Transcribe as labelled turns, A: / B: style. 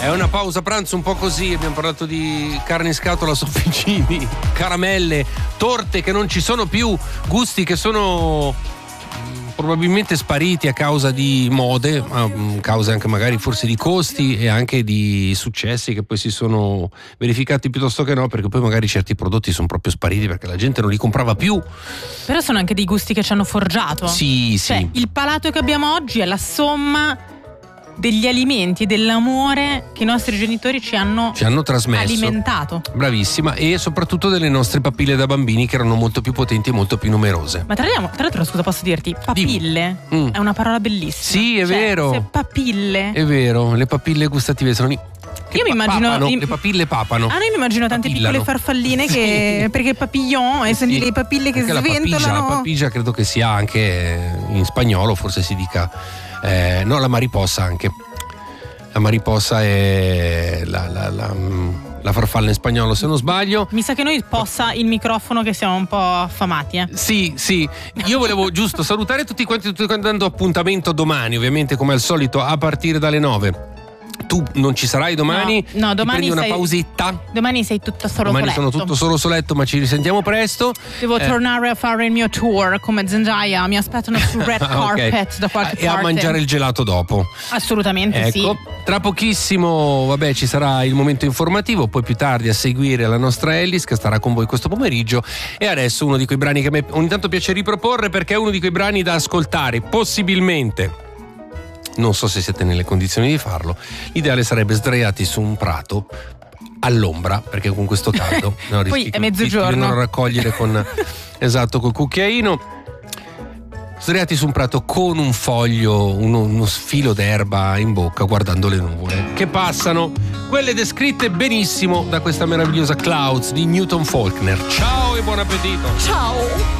A: È una pausa pranzo un po' così, abbiamo parlato di carne in scatola, sofficini, caramelle, torte che non ci sono più, gusti che sono probabilmente spariti a causa di mode, a causa anche magari forse di costi e anche di successi che poi si sono verificati piuttosto che no, perché poi magari certi prodotti sono proprio spariti perché la gente non li comprava più.
B: Però sono anche dei gusti che ci hanno forgiato.
A: Sì,
B: cioè,
A: sì.
B: il palato che abbiamo oggi è la somma degli alimenti e dell'amore che i nostri genitori ci hanno
A: trasmesso,
B: alimentato.
A: Bravissima, e soprattutto delle nostre papille da bambini che erano molto più potenti e molto più numerose.
B: Ma tra l'altro, scusa, posso dirti, papille è una parola bellissima.
A: Sì, è vero.
B: Papille.
A: È vero, le papille gustative sono
B: io mi immagino
A: le papille papano.
B: io mi immagino tante piccole farfalline che perché papillon e sentire le papille che sventolano.
A: La papilla credo che sia anche in spagnolo, forse si dica no, la mariposa anche. La mariposa è la farfalla in spagnolo, se non sbaglio.
B: Mi sa che noi possa il microfono che siamo un po' affamati.
A: Sì. Io volevo giusto salutare tutti quanti dando appuntamento domani, ovviamente come al solito a partire dalle 9. Tu non ci sarai domani?
B: No, domani
A: prendi una pausetta.
B: Domani sei tutta solo
A: domani
B: soletto.
A: Sono tutto solo soletto, ma ci risentiamo presto.
B: Devo tornare a fare il mio tour come Zendaya. Mi aspettano sul red carpet da qualche parte.
A: E a mangiare il gelato dopo.
B: Assolutamente,
A: ecco,
B: sì.
A: Tra pochissimo, ci sarà il momento informativo, poi più tardi a seguire la nostra Ellis che starà con voi questo pomeriggio. E adesso uno di quei brani che a me ogni tanto piace riproporre, perché è uno di quei brani da ascoltare, possibilmente. Non so se siete nelle condizioni di farlo. L'ideale sarebbe sdraiati su un prato all'ombra, perché con questo caldo
B: poi è mezzogiorno,
A: vengono a raccogliere con esatto, col cucchiaino. Sdraiati su un prato con un foglio, uno filo d'erba in bocca, guardando le nuvole che passano, quelle descritte benissimo da questa meravigliosa Clouds di Newton Faulkner. Ciao e buon appetito.
B: Ciao.